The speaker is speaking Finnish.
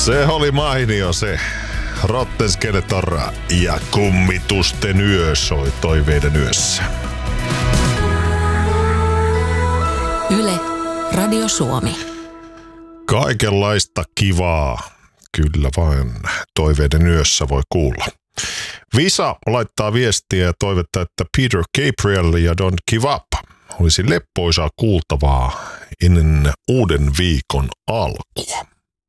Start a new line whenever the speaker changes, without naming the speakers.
Se oli mainio se. Rottenskeletorra ja kummitusten yö soi toiveiden yössä.
Yle, Radio Suomi.
Kaikenlaista kivaa. Kyllä vain toiveiden yössä voi kuulla. Visa laittaa viestiä ja toivottaa, että Peter Gabriel ja Don't Give Up olisi leppoisaa kuultavaa ennen uuden viikon alkua.